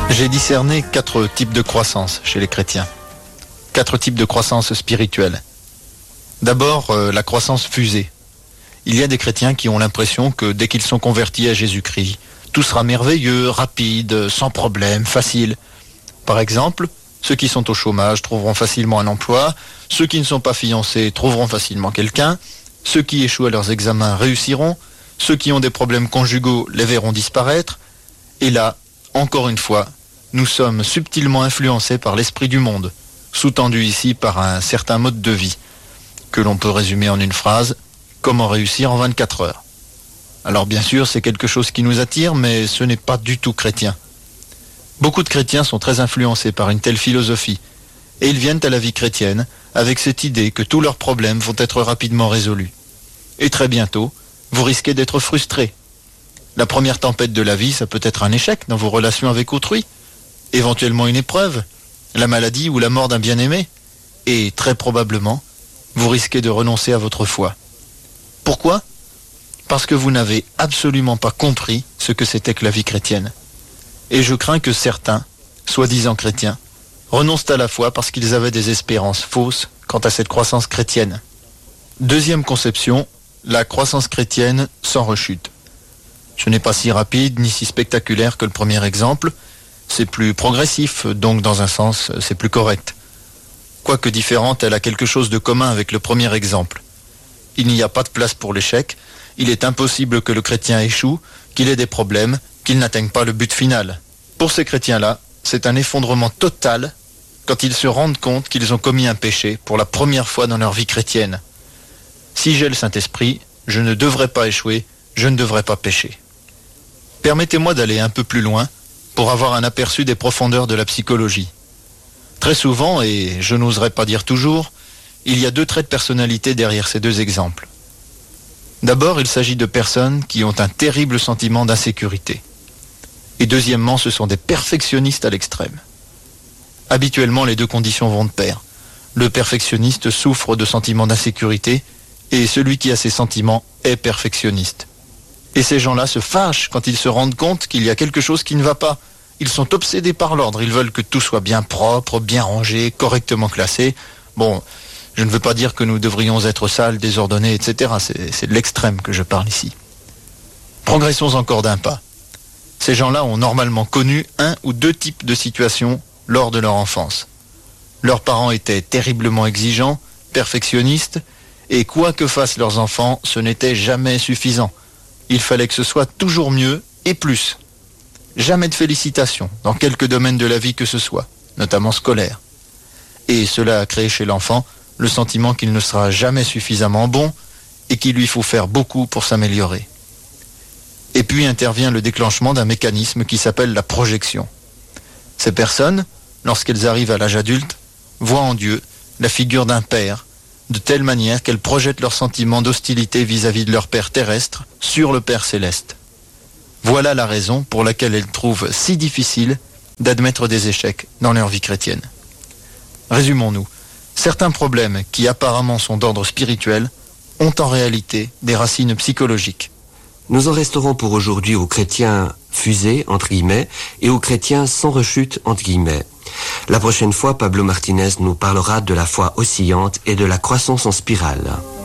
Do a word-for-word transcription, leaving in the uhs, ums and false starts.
J'ai discerné quatre types de croissance chez les chrétiens. Quatre types de croissance spirituelle. D'abord, euh, la croissance fusée. Il y a des chrétiens qui ont l'impression que dès qu'ils sont convertis à Jésus-Christ, tout sera merveilleux, rapide, sans problème, facile. Par exemple, ceux qui sont au chômage trouveront facilement un emploi, ceux qui ne sont pas fiancés trouveront facilement quelqu'un, ceux qui échouent à leurs examens réussiront, ceux qui ont des problèmes conjugaux les verront disparaître, et là, encore une fois, nous sommes subtilement influencés par l'esprit du monde, sous-tendu ici par un certain mode de vie, que l'on peut résumer en une phrase, comment réussir en vingt-quatre heures. Alors bien sûr, c'est quelque chose qui nous attire, mais ce n'est pas du tout chrétien. Beaucoup de chrétiens sont très influencés par une telle philosophie, et ils viennent à la vie chrétienne avec cette idée que tous leurs problèmes vont être rapidement résolus. Et très bientôt, vous risquez d'être frustrés. La première tempête de la vie, ça peut être un échec dans vos relations avec autrui, éventuellement une épreuve, la maladie ou la mort d'un bien-aimé, et très probablement, vous risquez de renoncer à votre foi. Pourquoi ? Parce que vous n'avez absolument pas compris ce que c'était que la vie chrétienne. Et je crains que certains, soi-disant chrétiens, renoncent à la foi parce qu'ils avaient des espérances fausses quant à cette croissance chrétienne. Deuxième conception, la croissance chrétienne sans rechute. Ce n'est pas si rapide ni si spectaculaire que le premier exemple, c'est plus progressif, donc dans un sens, c'est plus correct. Quoique différente, elle a quelque chose de commun avec le premier exemple. Il n'y a pas de place pour l'échec, il est impossible que le chrétien échoue, qu'il ait des problèmes, qu'il n'atteigne pas le but final. Pour ces chrétiens-là, c'est un effondrement total quand ils se rendent compte qu'ils ont commis un péché pour la première fois dans leur vie chrétienne. Si j'ai le Saint-Esprit, je ne devrais pas échouer, je ne devrais pas pécher. Permettez-moi d'aller un peu plus loin pour avoir un aperçu des profondeurs de la psychologie. Très souvent, et je n'oserais pas dire toujours, il y a deux traits de personnalité derrière ces deux exemples. D'abord, il s'agit de personnes qui ont un terrible sentiment d'insécurité. Et deuxièmement, ce sont des perfectionnistes à l'extrême. Habituellement, les deux conditions vont de pair. Le perfectionniste souffre de sentiments d'insécurité et celui qui a ces sentiments est perfectionniste. Et ces gens-là se fâchent quand ils se rendent compte qu'il y a quelque chose qui ne va pas. Ils sont obsédés par l'ordre, ils veulent que tout soit bien propre, bien rangé, correctement classé. Bon, je ne veux pas dire que nous devrions être sales, désordonnés, et cetera. C'est, c'est de l'extrême que je parle ici. Progressons encore d'un pas. Ces gens-là ont normalement connu un ou deux types de situations lors de leur enfance. Leurs parents étaient terriblement exigeants, perfectionnistes, et quoi que fassent leurs enfants, ce n'était jamais suffisant. Il fallait que ce soit toujours mieux et plus. Jamais de félicitations, dans quelque domaine de la vie que ce soit, notamment scolaire. Et cela a créé chez l'enfant le sentiment qu'il ne sera jamais suffisamment bon et qu'il lui faut faire beaucoup pour s'améliorer. Et puis intervient le déclenchement d'un mécanisme qui s'appelle la projection. Ces personnes, lorsqu'elles arrivent à l'âge adulte, voient en Dieu la figure d'un père, de telle manière qu'elles projettent leurs sentiments d'hostilité vis-à-vis de leur père terrestre sur le Père céleste. Voilà la raison pour laquelle elles trouvent si difficile d'admettre des échecs dans leur vie chrétienne. Résumons-nous. Certains problèmes qui apparemment sont d'ordre spirituel ont en réalité des racines psychologiques. Nous en resterons pour aujourd'hui aux chrétiens fusés, entre guillemets, et aux chrétiens sans rechute, entre guillemets. La prochaine fois, Pablo Martinez nous parlera de la foi oscillante et de la croissance en spirale.